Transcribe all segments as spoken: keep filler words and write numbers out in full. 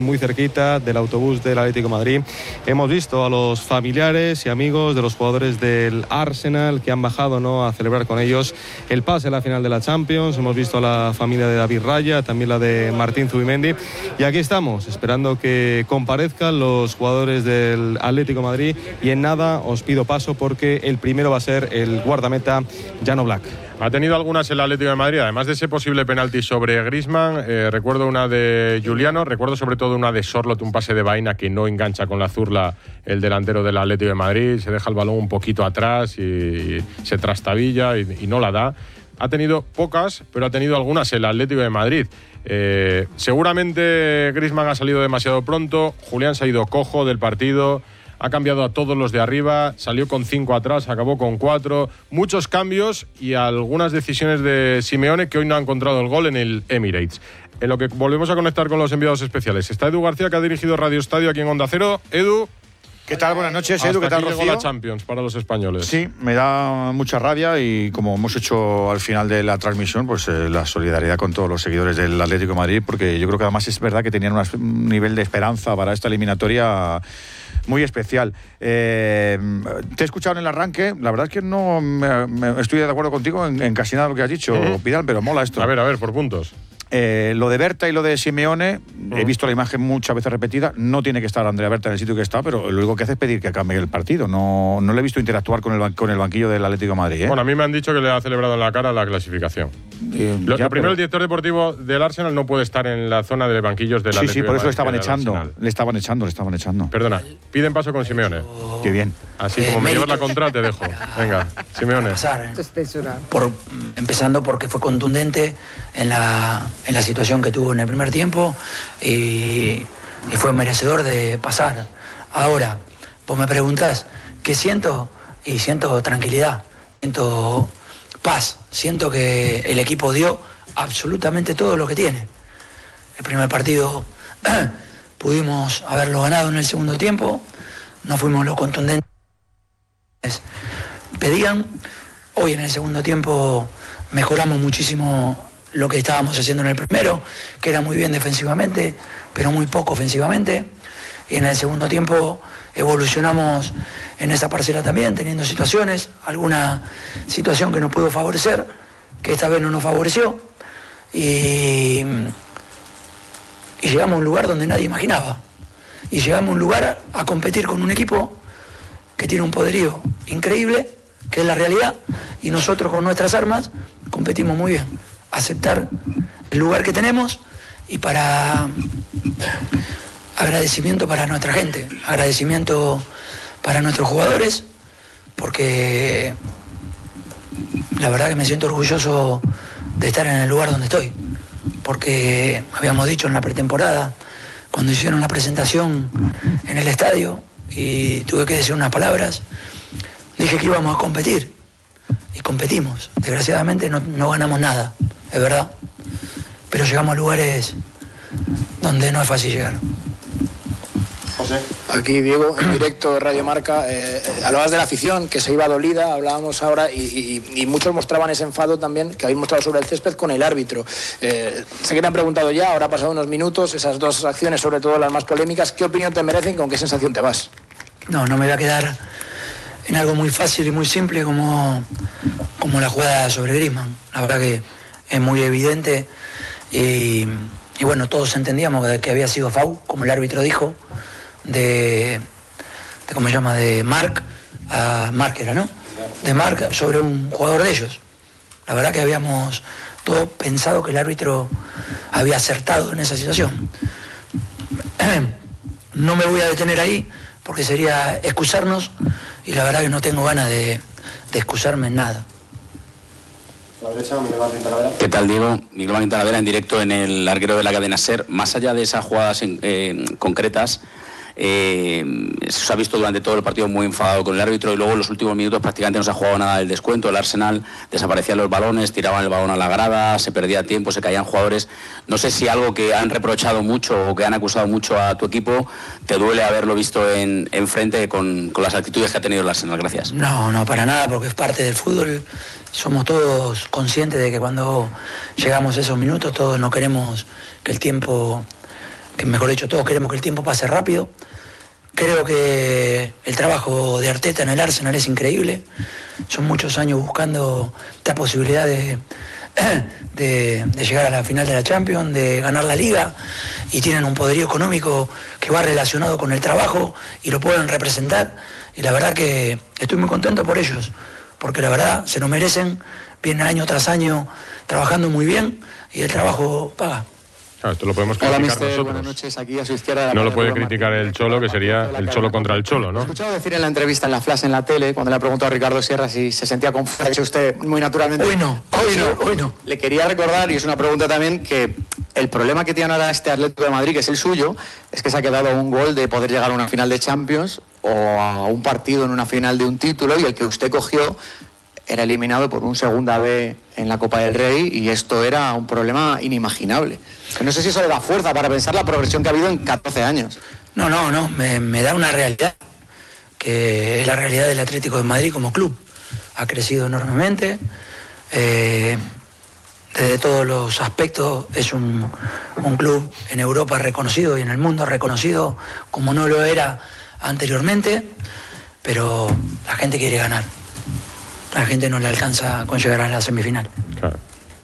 Muy cerquita del autobús del Atlético de Madrid hemos visto a los familiares y amigos de los jugadores del Arsenal que han bajado, ¿no?, a celebrar con ellos el pase a la final de la Champions. Hemos visto a la familia de David Raya, también la de Martín Zubimendi, y aquí estamos esperando que comparezcan los jugadores del Atlético de Madrid, y en nada os pido paso porque el primero va a ser el guardameta Jan Oblak. Ha tenido algunas el Atlético de Madrid, además de ese posible penalti sobre Griezmann. Eh, recuerdo una de Giuliano, recuerdo sobre todo una de Sorloth, un pase de vaina que no engancha con la zurla el delantero del Atlético de Madrid, se deja el balón un poquito atrás y, y se trastabilla y, y no la da. Ha tenido pocas, pero ha tenido algunas el Atlético de Madrid. Eh, seguramente Griezmann ha salido demasiado pronto, Julián se ha ido cojo del partido, ha cambiado a todos los de arriba, salió con cinco atrás, acabó con cuatro. Muchos cambios y algunas decisiones de Simeone que hoy no ha encontrado el gol en el Emirates. En lo que volvemos a conectar con los enviados especiales. Está Edu García, que ha dirigido Radio Estadio aquí en Onda Cero. Edu. ¿Qué tal? Buenas noches, Edu. ¿Qué tal, Rocío? Llegó la Champions para los españoles. Sí, me da mucha rabia y como hemos hecho al final de la transmisión, pues eh, la solidaridad con todos los seguidores del Atlético de Madrid, porque yo creo que además es verdad que tenían un nivel de esperanza para esta eliminatoria muy especial. Eh, te he escuchado en el arranque, la verdad es que no me, me, estoy de acuerdo contigo en, en casi nada de lo que has dicho, uh-huh. Vidal, pero mola esto. A ver, a ver, por puntos. Eh, lo de Berta y lo de Simeone, uh-huh. he visto la imagen muchas veces repetida, no tiene que estar Andrea Berta en el sitio que está, pero lo único que hace es pedir que cambie el partido. No, no le he visto interactuar con el, con el banquillo del Atlético de Madrid. ¿eh? Bueno, a mí me han dicho que le ha celebrado en la cara la clasificación. Eh, lo, ya, lo primero, pero... el director deportivo del Arsenal no puede estar en la zona de banquillos del sí, Atlético. Sí, sí, por eso le estaban echando, le estaban echando, le estaban echando. Perdona, piden paso con Simeone. Qué bien. Así como me llevas la contra, te dejo. Venga, Simeone. Por, empezando porque fue contundente en la, en la situación que tuvo en el primer tiempo y, y fue merecedor de pasar. Ahora, vos me preguntás, ¿qué siento? Y siento tranquilidad, siento paz, siento que el equipo dio absolutamente todo lo que tiene. El primer partido pudimos haberlo ganado en el segundo tiempo, no fuimos lo contundentes pedían. Hoy en el segundo tiempo mejoramos muchísimo lo que estábamos haciendo en el primero, que era muy bien defensivamente, pero muy poco ofensivamente. Y en el segundo tiempo evolucionamos en esa parcela también, teniendo situaciones, alguna situación que nos pudo favorecer, que esta vez no nos favoreció. Y, y llegamos a un lugar donde nadie imaginaba. Y llegamos a un lugar a competir con un equipo que tiene un poderío increíble, que es la realidad, y nosotros con nuestras armas competimos muy bien. Aceptar el lugar que tenemos y para agradecimiento para nuestra gente, agradecimiento para nuestros jugadores, porque la verdad que me siento orgulloso de estar en el lugar donde estoy, porque habíamos dicho en la pretemporada, cuando hicieron la presentación en el estadio y tuve que decir unas palabras, dije que íbamos a competir y competimos. Desgraciadamente no, no ganamos nada, es verdad, pero llegamos a lugares donde no es fácil llegar. José. Aquí Diego, en directo de Radio Marca, eh, hablabas de la afición que se iba dolida, hablábamos ahora, y, y, y muchos mostraban ese enfado también que habéis mostrado sobre el césped con el árbitro. Eh, sé que te han preguntado ya, ahora han pasado unos minutos, esas dos acciones, sobre todo las más polémicas, ¿qué opinión te merecen y con qué sensación te vas? No, no me voy a quedar en algo muy fácil y muy simple como, como la jugada sobre Griezmann. La verdad que es muy evidente y, y bueno, todos entendíamos que, que había sido foul, como el árbitro dijo, de, de ¿cómo se llama? De Marc a Marc era, ¿no? De Marc sobre un jugador de ellos. La verdad que habíamos todos pensado que el árbitro había acertado en esa situación. No me voy a detener ahí porque sería excusarnos y la verdad que no tengo ganas de, de excusarme en nada. La derecha, Miguel Martín Talavera. ¿Qué tal, Diego? Miguel Martín Talavera en directo en el larguero de la cadena SER. Más allá de esas jugadas en, eh, concretas, eh, se ha visto durante todo el partido muy enfadado con el árbitro y luego en los últimos minutos prácticamente no se ha jugado nada del descuento. El Arsenal desaparecían los balones, tiraban el balón a la grada, se perdía tiempo, se caían jugadores. No sé si algo que han reprochado mucho o que han acusado mucho a tu equipo te duele haberlo visto en, en frente con, con las actitudes que ha tenido el Arsenal. Gracias. No, no, para nada, porque es parte del fútbol. Somos todos conscientes de que cuando llegamos a esos minutos todos no queremos que el tiempo que mejor dicho todos queremos que el tiempo pase rápido. Creo que el trabajo de Arteta en el Arsenal es increíble. Son muchos años buscando esta posibilidad de, de, de llegar a la final de la Champions, de ganar la Liga, y tienen un poderío económico que va relacionado con el trabajo y lo pueden representar. Y la verdad que estoy muy contento por ellos, porque la verdad se lo merecen, vienen año tras año trabajando muy bien y el trabajo paga. Claro, esto lo podemos criticar Hola, mister, nosotros. Buenas noches, aquí a su izquierda. No lo puede criticar el Cholo, que sería el Cholo contra el Cholo, ¿no? He escuchado decir en la entrevista en la Flash en la tele, cuando le ha preguntado a Ricardo Sierra si se sentía confuso, ha dicho usted muy naturalmente. Hoy no, hoy no, hoy no. Le quería recordar, y es una pregunta también, que el problema que tiene ahora este Atlético de Madrid, que es el suyo, es que se ha quedado a un gol de poder llegar a una final de Champions o a un partido en una final de un título, y el que usted cogió era eliminado por un segunda B en la Copa del Rey, y esto era un problema inimaginable. Que no sé si eso le da fuerza para pensar la progresión que ha habido en catorce años. No, no, no, me, me da una realidad, que es la realidad del Atlético de Madrid como club. Ha crecido enormemente, eh, desde todos los aspectos es un, un club en Europa reconocido y en el mundo reconocido como no lo era anteriormente, pero la gente quiere ganar. La gente no le alcanza con llegar a la semifinal. Claro.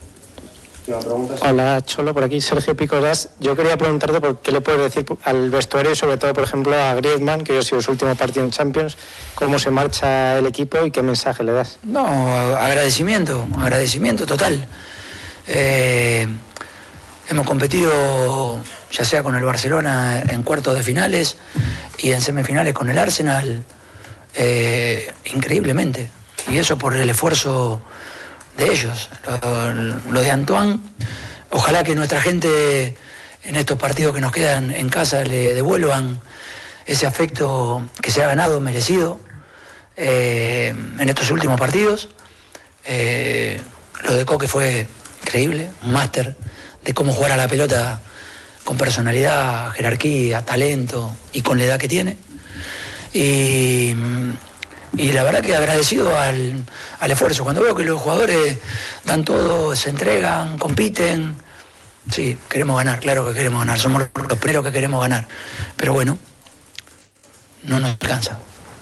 Hola, Cholo, por aquí Sergio Picosas. Yo quería preguntarte por qué le puedes decir al vestuario, sobre todo, por ejemplo, a Griezmann, que yo ha sido su último partido en Champions, cómo se marcha el equipo y qué mensaje le das. No, agradecimiento, agradecimiento total. Eh, hemos competido ya sea con el Barcelona en cuartos de finales y en semifinales con el Arsenal, eh, increíblemente. Y eso por el esfuerzo de ellos, lo, lo de Antoine. Ojalá que nuestra gente en estos partidos que nos quedan en casa le devuelvan ese afecto que se ha ganado, merecido, eh, en estos últimos partidos. Eh, lo de Coque fue increíble, un máster de cómo jugar a la pelota con personalidad, jerarquía, talento y con la edad que tiene. Y... Y la verdad que agradecido al, al esfuerzo. Cuando veo que los jugadores dan todo, se entregan, compiten, sí, queremos ganar, claro que queremos ganar, somos los primeros que queremos ganar. Pero bueno, no nos alcanza.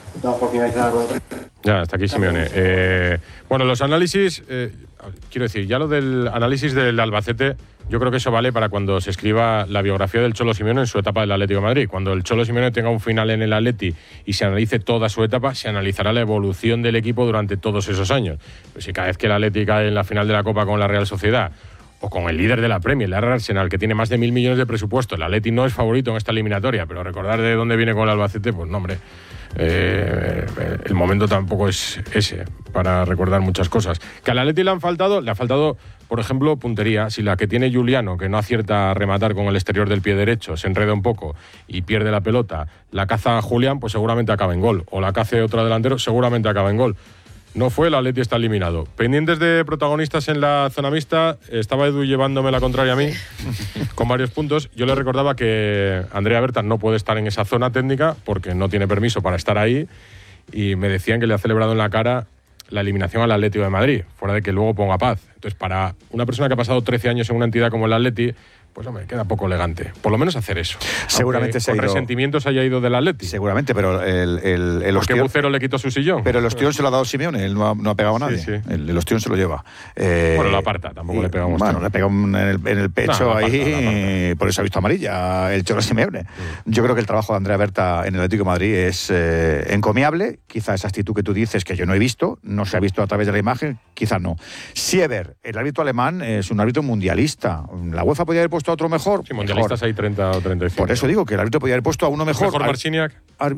Ya, hasta aquí Simeone. Eh, bueno, los análisis, eh, quiero decir, ya lo del análisis del Albacete, yo creo que eso vale para cuando se escriba la biografía del Cholo Simeone en su etapa del Atlético de Madrid. Cuando el Cholo Simeone tenga un final en el Atleti y se analice toda su etapa, se analizará la evolución del equipo durante todos esos años. Pues si cada vez que el Atleti cae en la final de la Copa con la Real Sociedad, o con el líder de la Premier, el Arsenal, que tiene más de mil millones de presupuesto, el Atleti no es favorito en esta eliminatoria, pero recordar de dónde viene con el Albacete, pues no, hombre, eh, el momento tampoco es ese para recordar muchas cosas. Que al Atleti le han faltado, le ha faltado, por ejemplo, puntería. Si la que tiene Juliano, que no acierta a rematar con el exterior del pie derecho, se enreda un poco y pierde la pelota, la caza Julián, pues seguramente acaba en gol. O la cace otro delantero, seguramente acaba en gol. No fue, el Atleti está eliminado. Pendientes de protagonistas en la zona mixta, estaba Edu llevándome la contraria a mí, con varios puntos. Yo le recordaba que Andrea Berta no puede estar en esa zona técnica porque no tiene permiso para estar ahí, y me decían que le ha celebrado en la cara la eliminación al Atlético de Madrid, fuera de que luego ponga paz. Entonces, para una persona que ha pasado trece años en una entidad como el Atleti, pues hombre, queda poco elegante. Por lo menos hacer eso. Seguramente se ha con ido, resentimientos haya ido del Atleti. Seguramente, pero el, el, el Porque Bucero le quitó su sillón. Pero el ostión se lo ha dado Simeone, él no ha, no ha pegado a nadie. Sí, sí. El, el ostión se lo lleva. Eh, bueno, lo aparta, tampoco y, le pega un Bueno, le pega un, en, el, en el pecho, no, ahí, aparta, por eso ha visto amarilla el Cholo Simeone. Mm. Yo creo que el trabajo de Andrea Berta en el Atlético de Madrid es eh, encomiable. Quizá esa actitud que tú dices, que yo no he visto, no se ha visto a través de la imagen, quizá no. Sieber, el árbitro alemán, es un árbitro mundialista. ¿La UEFA podría haber puesto a otro mejor? Sí, mundialistas hay treinta o treinta y cinco. Por eso digo que el árbitro podría haber puesto a uno mejor. ¿Mejor Marciniak?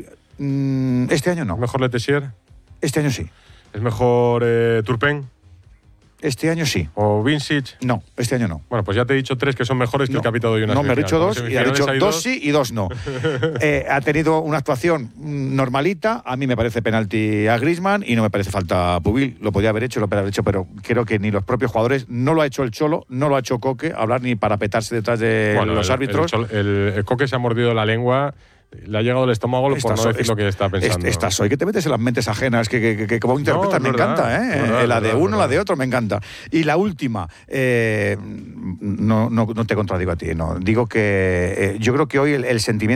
Este año no. ¿Mejor Letessier? Este año sí. ¿Es mejor eh, Turpin? Este año sí. ¿O Vincic? No, este año no. Bueno, pues ya te he dicho tres que son mejores que no, el capitán de una No, me ha dicho dos y ha dicho dos, dos sí y dos no. eh, ha tenido una actuación normalita. A mí me parece penalti a Griezmann y no me parece falta a Pubil. Lo podía haber hecho, lo podía haber hecho, pero creo que ni los propios jugadores, no lo ha hecho el Cholo, no lo ha hecho Coque, hablar ni para petarse detrás de bueno, los el, árbitros. El, el, el, el Coque se ha mordido la lengua le ha llegado el estómago por no decir lo que está pensando. Estás hoy que te metes en las mentes ajenas, que, que, que como interpretas, no, me verdad, encanta, ¿eh? Verdad, la de verdad, uno, verdad. La de otro, me encanta. Y la última, eh, no, no, no te contradigo a ti, no. Digo que eh, yo creo que hoy el, el sentimiento